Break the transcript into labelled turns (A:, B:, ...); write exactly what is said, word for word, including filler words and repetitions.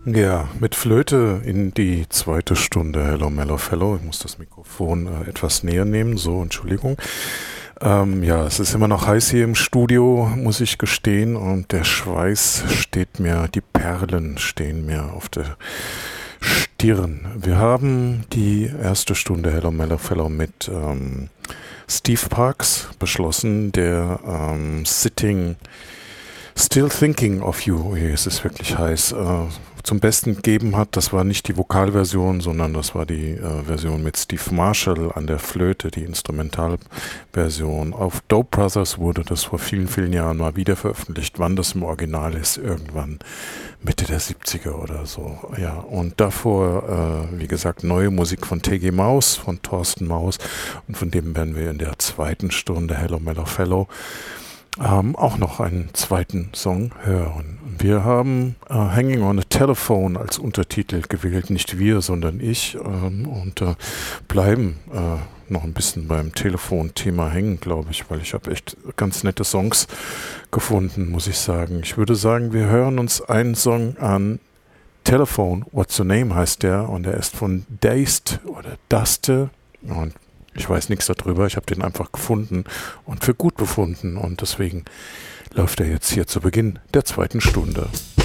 A: Ja, mit Flöte in die zweite Stunde Hello Mellow Fellow. Ich muss das Mikrofon äh, etwas näher nehmen, so, Entschuldigung. Ähm, ja, es ist immer noch heiß hier im Studio, muss ich gestehen, und der Schweiß steht mir, die Perlen stehen mir auf der Stirn. Wir haben die erste Stunde Hello Mellow Fellow mit ähm, Steve Parks beschlossen, der ähm, Sitting Still Thinking of You, es ist wirklich heiß, äh, zum Besten gegeben hat. Das war nicht die Vokalversion, sondern das war die äh, Version mit Steve Marshall an der Flöte, die Instrumentalversion. Auf Dope Brothers wurde das vor vielen, vielen Jahren mal wieder veröffentlicht. Wann das im Original ist, irgendwann Mitte der siebziger oder so. Ja, und davor, äh, wie gesagt, neue Musik von T G Maus, von Thorsten Maus, und von dem werden wir in der zweiten Stunde Hello Mellow Fellow Ähm, auch noch einen zweiten Song hören. Wir haben äh, Hanging on a Telephone als Untertitel gewählt, nicht wir, sondern ich, ähm, und äh, bleiben äh, noch ein bisschen beim Telefonthema hängen, glaube ich, weil ich habe echt ganz nette Songs gefunden, muss ich sagen. Ich würde sagen, wir hören uns einen Song an. Telephone, What's Your Name heißt der, und der ist von Dazed oder Daste, und ich weiß nichts darüber, ich habe den einfach gefunden und für gut befunden, und deswegen läuft er jetzt hier zu Beginn der zweiten Stunde.